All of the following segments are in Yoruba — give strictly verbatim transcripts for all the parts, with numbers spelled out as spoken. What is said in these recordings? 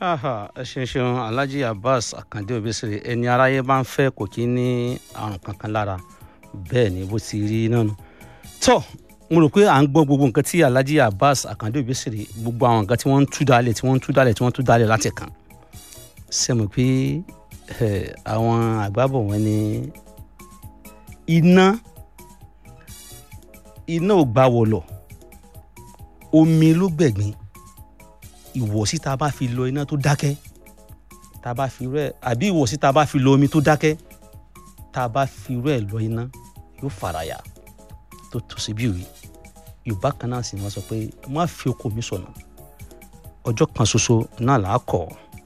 ẹ ṣeun ṣeun Alhaji Abbas Akande Obesere ẹni aráyé bá ń fẹ́ kò kí ní àrùn kankan lára bẹ́ẹ̀ ni bó ti rí náà nù. tó mo rò pé à ń gbọ́ gbogbo nǹkan tí Alhaji Abbas Akande Obesere gbogbo àwọn nǹkan tí wọ́n ń tú dálẹ̀ tí wọ́n ń tú dálẹ̀ tí wọ́n ń tú dálẹ̀ láti kàn ṣe mọ̀ pé àwọn àgbàbọ̀ wọn ni iná iná ò gbà wọ̀lọ̀ omi ló gbẹ̀gbìn ìwọ̀sí tá a bá fi lọ iná tó dákẹ́ tá a bá fi rẹ̀ àbí ìwọ̀sí tá a bá fi lọ omi tó dákẹ́ tá a bá fi rẹ̀ lọ iná yóò faraya tó tó sí bí òye yorùbá kan náà sì ni wọ́n sọ pé má fi oko mi sọ̀nà ọjọ́ kan ṣoṣo náà là á kọ̀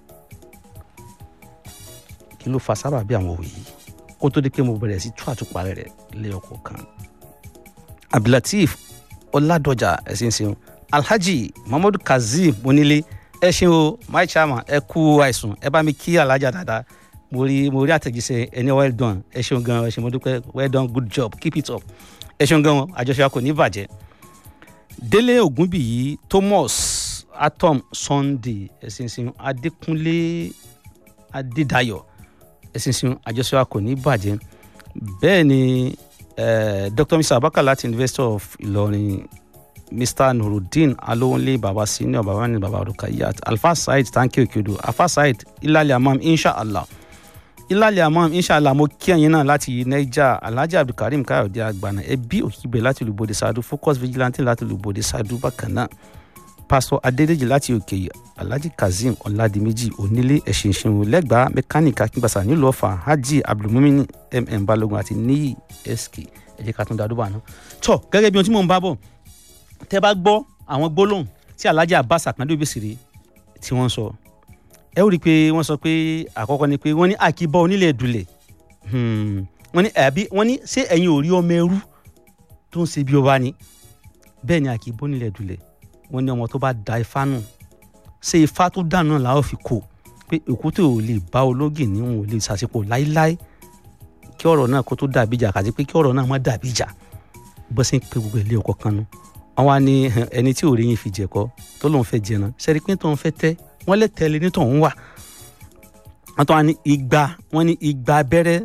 kí ló fa sábà bí àwọn òwe yìí kó tó di pé mo bẹ̀rẹ̀ sí tú àtúpalẹ̀ rẹ̀ lé ọkọ̀ kan Abdulateef Ọládọjà ẹ̀sìn ṣeun Alhaji Muhammadu Kazeem Onílé ẹ ṣeun o my chairman ẹ kú àìsùn ẹ bá mi kí alájà dáadáa mo rí mo rí àtẹ̀jíṣẹ́ ẹni well done ẹ ṣeun gan ẹ ṣe mo dúpẹ́ well done good job keep it up ẹ ṣeun gan àjọṣe kò ní bàjẹ́. Délé Ògúnbíyí Thomas Atom Sunday ẹ̀sìnsìn Adékúnlé Adédayọ̀ ẹ̀sìnsìn àjọṣe kò ní bàjẹ́. bẹ́ẹ̀ ni uh, Doctor Mister Abubakar láti University of Ìlọrin Mister Nurudeen Alowonle Baba Senior Baba ni Baba Rukayat Alfa Said thank you Kudu Alfa Said Ilali Amam inshallah Ilali Amam inshallah mo kí ẹ̀yin náà láti Niger Alhaji Abdulkarim Kayode Agbana ẹbí Òkìbẹ láti Olúbọdé Sadu Focus Vigilante láti Olúbọdé Sadu bákan náà Pastor Adédèjì láti Òkè Alhaji Kazeem Ọládìméjì Onílé ẹ̀ṣinṣin lẹ́gbàá mẹkáníkì Akíngbàsá nílùú Ọ̀fà Haji Abdulmumini mm Balógun àti Níyì sk ẹ jẹ́ ká tún dàdúbà náà tó gẹ́gẹ́ bí ohun tí mò ń bá bọ̀ tẹ́ bá gbọ́ àwọn gbólóhùn tí Alhaji Abbas Akande Obesere tí wọ́n sọ ẹ ó rí i pé wọ́n sọ pé àkọ́kọ́ ni pé wọ́n ní àkíbọ̀ onílẹ̀ dùlẹ̀ wọ́n ní àbí wọ́n ní ṣé ẹ̀yin ò rí ọmọ ẹrú tó ń ṣe bí ọba ni bẹ́ẹ̀ ni àkíbọ̀ onílẹ̀ dùlẹ̀ wọ́n ní ọmọ tó bá da ifá nù ṣé ifá tó dànù náà làwọn fi kó pé èkúté ò lè bá ológì ní òun ò lè ṣàṣepọ̀ láíláí kí ọ̀rọ̀ náà kó tó dàbí ìjà kàti pé kí ọ̀rọ̀ náà má dàbí ìjà bó ṣe ń pe gbogbo ilé ọkọ̀ kan nù àwọn ni ẹni tí òòrè yín fi jẹ̀kọ́ tó lóun fẹ́ jẹun sẹ́rí pé tóun fẹ́ tẹ́ wọ́n lè tẹ́lẹ̀ ní tóun wà wọ́n tó wà ní igba wọ́n ní igba abẹ́rẹ́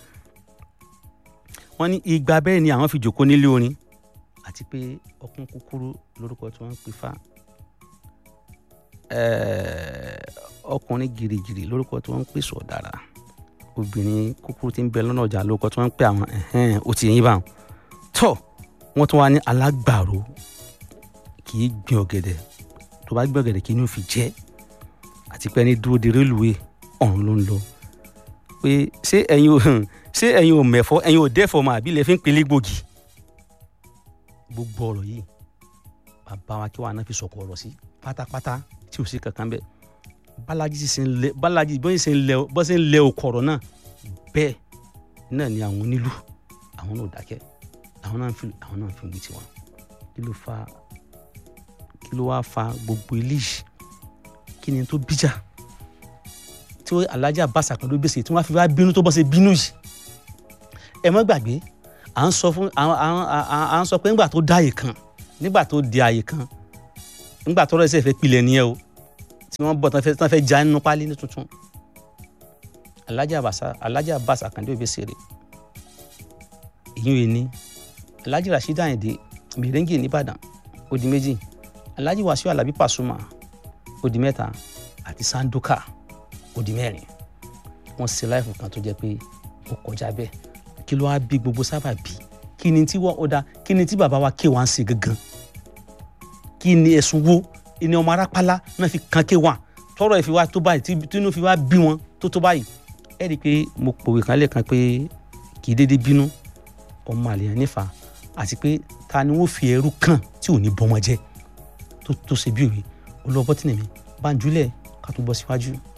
wọ́n ní igba abẹ́rẹ́ ni àwọn fi jòkó nílé orin àti pé ọkùn kúkúrú lórúkọ tí wọ́n ń pè fá ọkùnrin gìrìgìrì lórúkọ tí wọ́n ń pè sọ̀dára obìnrin kúkúrú tí ń bẹ lọ́nà ọjà lórúkọ tí wọ́n ń pè àwọn ó ti yín bá wọn tó wọ́n tún wá ní alágbàro kì í gbin ọ̀gẹ̀dẹ̀ tó bá gbin ọ̀gẹ̀dẹ̀ kì í ní ó fi jẹ́ àti pé ẹni dúró de rélùwé ọ̀run ló ń lọ pé ṣé ẹ̀yin ò ṣé ẹ̀yin ò mẹ̀fọ́ ẹ̀yin ò dẹ́fọ́ mà àbí lè fi ń pelé gbòógì gbogbo ọ̀rọ̀ yìí bàbá wa kí wàá náà fi sọ̀kọ̀ ọ̀rọ̀ sí pátápátá tí ò sí kankan bẹ́ẹ̀ Bálájí sì ń lẹ Bálájí bọ́n ṣe ń lẹ bọ́n ṣe ń lẹ òkọ̀ ọ̀rọ̀ náà bẹ́ẹ̀ náà ni àwọn onílù àwọn náà ò dákẹ́ àwọn náà fi àwọn náà fi ń gbé tiwọn kí ló fa kí ló wá fa gbogbo eléyìí kí ni tó bíjà tí Alhaji Abbas Akande Obesere tí wọ́n fi wá bínú tó bọ́ ṣe bínú yìí ẹ má gbàgbé à ń sọ fún à ń sọ pé nígbà tó dá àyè kan nígbà tó di àyè kan nígbà tó rẹ̀ ṣe fẹ́ pilẹ̀ nìyẹn o tí wọ́n bọ̀ tán fẹ́ tán fẹ́ já nínú pálí ní tuntun Alhaji Abbas Alhaji Abbas Akande Obesere ìyún yìí ní Alhaji Rasheed Ayinde Merengue nìbàdàn ó di méjì Alhaji Wasiu Alabi Pasuma ó di mẹ́ta àti Sandoka ó di mẹ́rin wọ́n ṣe láìfù kan tó jẹ́ pé ó kọjá bẹ́ẹ̀ kí ló wá bí gbogbo sábà bí kí ni tí wọ́n ọ̀dà kí ni tí bàbá wa ké wá ń ṣe gangan kí ni ẹ̀sùn wo ìní ọmọ arápálá náà fi kan ké wá tọrọ ìfi wá tó báyìí tí inú fi wá bí wọn tó tó báyìí ẹ rí i pé mo pòwe kan lẹ́ẹ̀kan pé kì í dédé bínú ọmọ àlèyàn nífà àti pé ta ni wọ́n fi ẹrú kàn tí ò ní bọ́mọ jẹ́ tó tó ṣe bí òwe olùwọ́bọ́tì nìmi bá ń júlẹ̀ ká tó bọ́ síwájú.